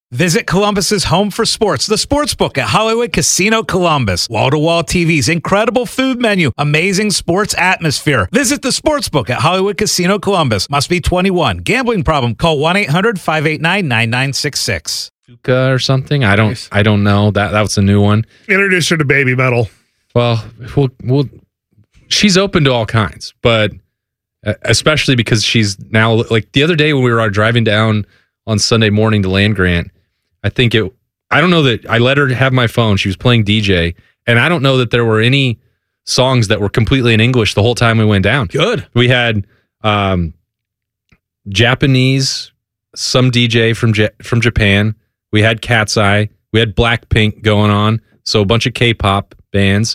Visit Columbus's home for sports, the Sportsbook at Hollywood Casino Columbus. Wall-to-wall TVs, incredible food menu, amazing sports atmosphere. Visit the Sportsbook at Hollywood Casino Columbus. Must be 21. Gambling problem? Call 1-800-589-9966. Or something. I don't know. That was a new one. Introduce her to Baby Metal. Well, she's open to all kinds, but especially because she's now, like the other day when we were driving down on Sunday morning to Land Grant, I don't know that I let her have my phone. She was playing DJ, and I don't know that there were any songs that were completely in English the whole time we went down. Good. We had Japanese, some DJ from Japan. We had Cat's Eye. We had Blackpink going on. So a bunch of K-pop bands.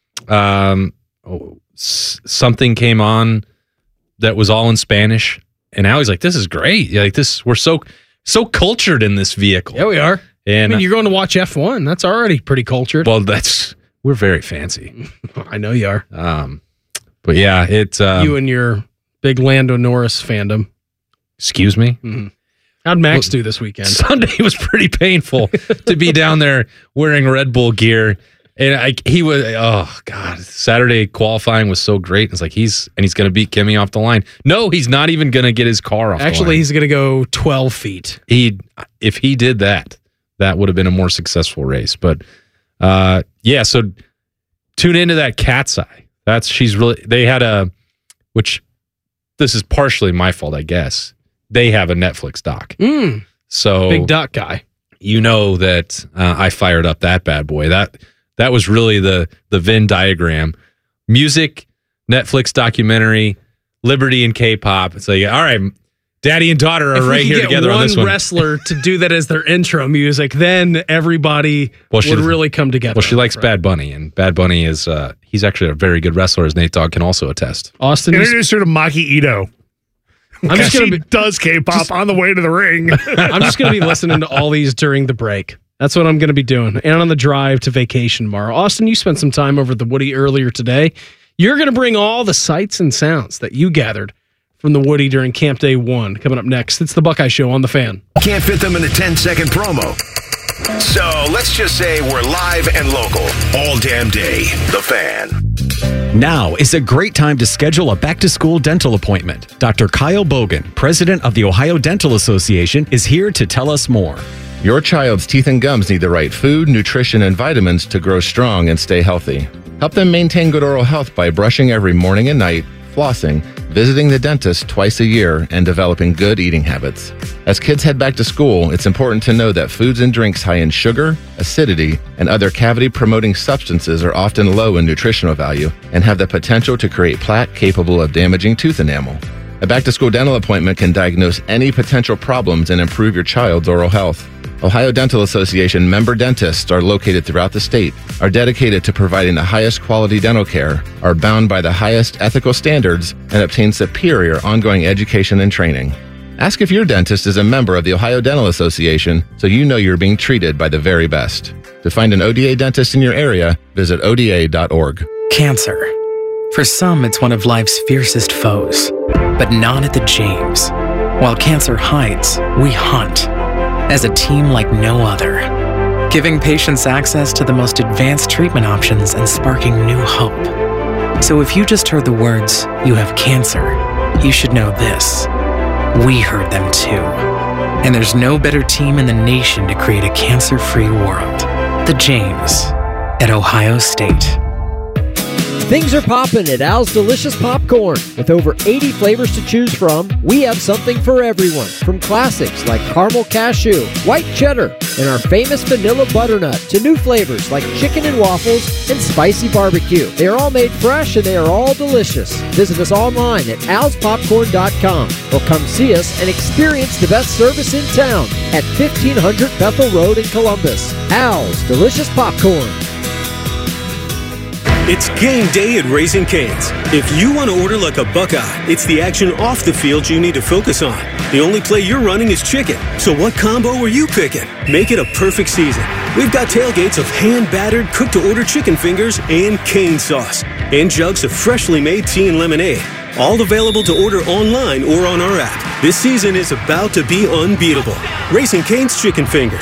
Something came on that was all in Spanish. And now he's like, this is great. Like this, we're so cultured in this vehicle. Yeah, we are. And I mean, you're going to watch F1. That's already pretty cultured. Well, we're very fancy. I know you are. But yeah, it's you and your big Lando Norris fandom. Excuse me? Mm-hmm. How'd Max do this weekend? Sunday was pretty painful to be down there wearing Red Bull gear. And he was, oh God, Saturday qualifying was so great. It's like he's going to beat Kimi off the line. No, he's not even going to get his car off the line. Actually, he's going to go 12 feet. If he did that would have been a more successful race. But yeah, so tune into that Cat's Eye. They had which this is partially my fault, I guess. They have a Netflix doc. So big doc guy. You know that I fired up that bad boy. That was really the Venn diagram. Music, Netflix documentary, Liberty and K-pop. It's like, all right, daddy and daughter are right here together on this one. One wrestler to do that as their intro music, then everybody would really come together. Well, she likes Bad Bunny, and Bad Bunny is he's actually a very good wrestler, as Nate Dogg can also attest. Austin, introduce her to Maki Ito. She does K-pop on the way to the ring. I'm just going to be listening to all these during the break. That's what I'm going to be doing. And on the drive to vacation tomorrow. Austin, you spent some time over at the Woody earlier today. You're going to bring all the sights and sounds that you gathered from the Woody during Camp Day 1. Coming up next, it's the Buckeye Show on The Fan. Can't fit them in a 10-second promo. So let's just say we're live and local all damn day. The Fan. Now is a great time to schedule a back-to-school dental appointment. Dr. Kyle Bogan, president of the Ohio Dental Association, is here to tell us more. Your child's teeth and gums need the right food, nutrition, and vitamins to grow strong and stay healthy. Help them maintain good oral health by brushing every morning and night, flossing, visiting the dentist twice a year, and developing good eating habits. As kids head back to school, it's important to know that foods and drinks high in sugar, acidity, and other cavity-promoting substances are often low in nutritional value and have the potential to create plaque capable of damaging tooth enamel. A back-to-school dental appointment can diagnose any potential problems and improve your child's oral health. Ohio Dental Association member dentists are located throughout the state, are dedicated to providing the highest quality dental care, are bound by the highest ethical standards, and obtain superior ongoing education and training. Ask if your dentist is a member of the Ohio Dental Association so you know you're being treated by the very best. To find an ODA dentist in your area, visit oda.org. Cancer. For some, it's one of life's fiercest foes, but not at the James. While cancer hides, we hunt. As a team like no other, giving patients access to the most advanced treatment options and sparking new hope. So if you just heard the words, "you have cancer," you should know this. We heard them too. And there's no better team in the nation to create a cancer-free world. The James at Ohio State. Things are popping at Al's Delicious Popcorn. With over 80 flavors to choose from, we have something for everyone. From classics like caramel cashew, white cheddar, and our famous vanilla butternut to new flavors like chicken and waffles and spicy barbecue. They are all made fresh and they are all delicious. Visit us online at alspopcorn.com or come see us and experience the best service in town at 1500 Bethel Road in Columbus. Al's Delicious Popcorn. It's game day at Raising Cane's. If you want to order like a Buckeye, it's the action off the field you need to focus on. The only play you're running is chicken. So what combo are you picking? Make it a perfect season. We've got tailgates of hand-battered, cooked-to-order chicken fingers and cane sauce. And jugs of freshly made tea and lemonade. All available to order online or on our app. This season is about to be unbeatable. Raising Cane's Chicken Fingers.